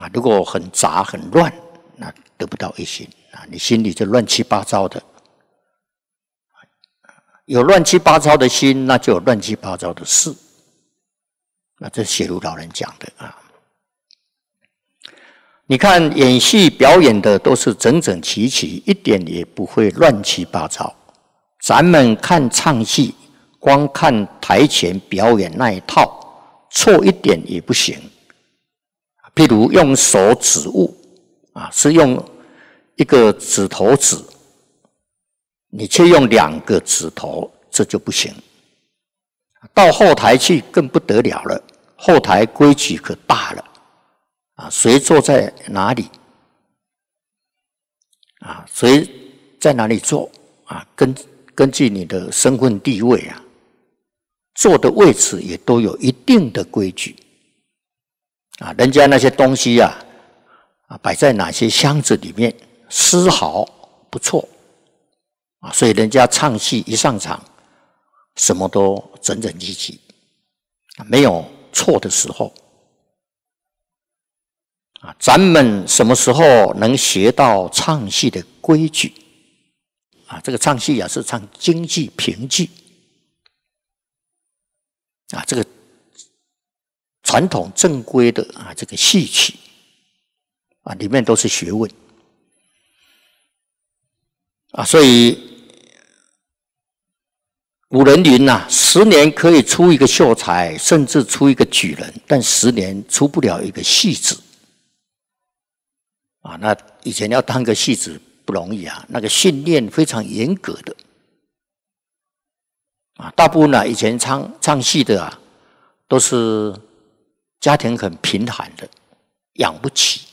如果很杂很乱，那得不到一心你心里就乱七八糟的。有乱七八糟的心，那就有乱七八糟的事。那这写如老人讲的你看演戏表演的都是整整齐齐，一点也不会乱七八糟。咱们看唱戏，光看台前表演那一套，错一点也不行。譬如用手指物是用一个指头指，你却用2个指头，这就不行。到后台去更不得了了，后台规矩可大了谁坐在哪里谁在哪里坐根据你的身份地位坐的位置也都有一定的规矩人家那些东西摆在哪些箱子里面丝毫不错所以人家唱戏一上场，什么都整整齐齐，没有错的时候咱们什么时候能学到唱戏的规矩这个唱戏是唱京剧评剧这个传统正规的这个戏曲里面都是学问所以古人云10年可以出一个秀才，甚至出一个举人，但10年出不了一个戏子那以前要当个戏子不容易那个训练非常严格的大部分以前唱戏的都是家庭很贫寒的，养不起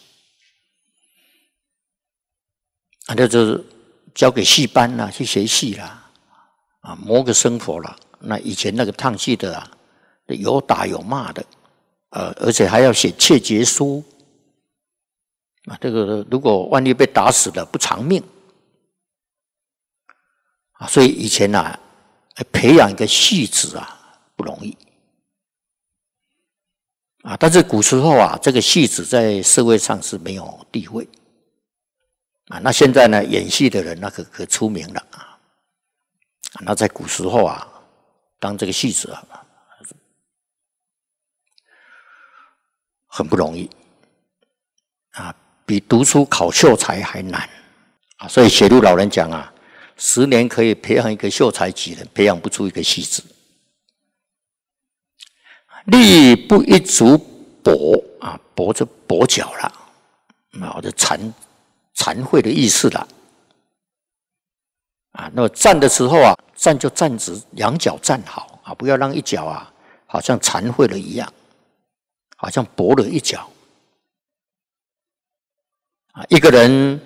那就是交给戏班去学戏啦谋个生活啦。那以前那个唱戏的有打有骂的而且还要写切结书这个如果万一被打死了不偿命所以以前培养一个戏子不容易但是古时候这个戏子在社会上是没有地位那现在呢演戏的人可出名了那在古时候当这个戏子很不容易比读书考秀才还难所以写如老人讲10年可以培养一个秀才举人，培养不出一个戏子。力不一足跛跛就跛脚了或者残废的意思了那么站的时候站就站直，2脚站好不要让一脚好像残废了一样，好像跛了一脚一个人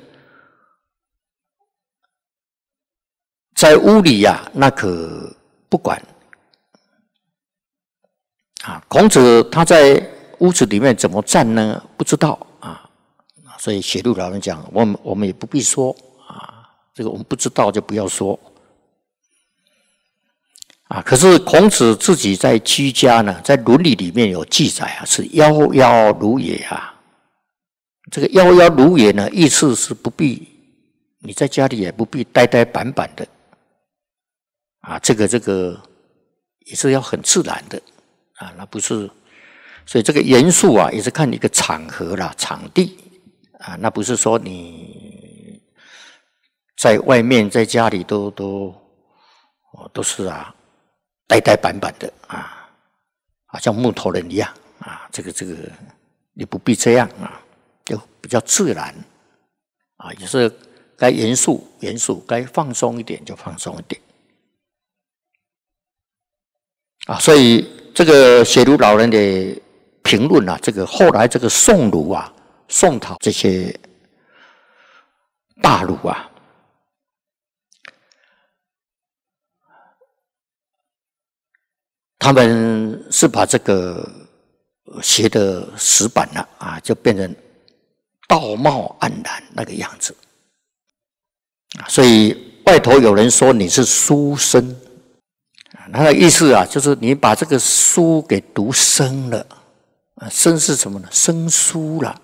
在屋里那可不管孔子他在屋子里面怎么站呢？不知道所以写如老人讲，我们也不必说这个我们不知道就不要说可是孔子自己在居家呢，在《论语》里面有记载是夭夭如也这个夭夭如也呢，意思是不必你在家里也不必呆呆板板的这个也是要很自然的那不是，所以这个严肃也是看一个场合啦、场地那不是说你在外面在家里都是呆呆板板的好像木头人一样这个你不必这样就比较自然也是该严肃严肃，该放松一点就放松一点所以这个写如老人的评论这个后来这个宋儒宋朝这些大儒他们是把这个写的死板了就变成道貌岸然那个样子所以外头有人说你是书生他的意思就是你把这个书给读生了生是什么呢？生疏了